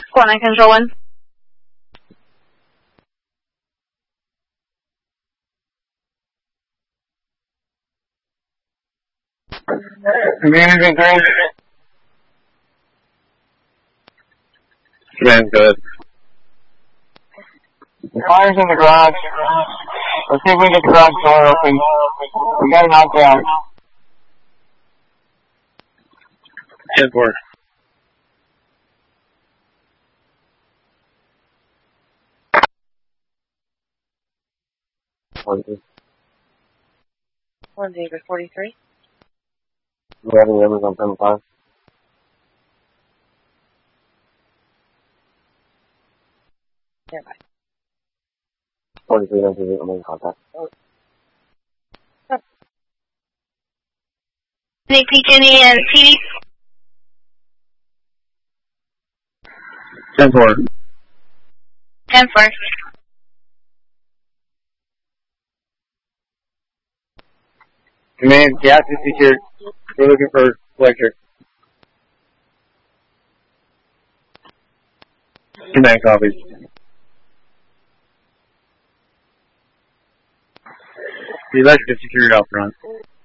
Squad 9 Control 1. Management 3. Command, good. The fire's in the garage. Let's see if we can get the garage door open. We got him out there. 10-4. One David 43. We have any numbers on 10-5? Yeah, bye. 43, I'm in contact. Nick P. Kenny and TD. 10-4. 10-4. Command, gas is secured. We're looking for electric. Command, copies. The electric is secured out front.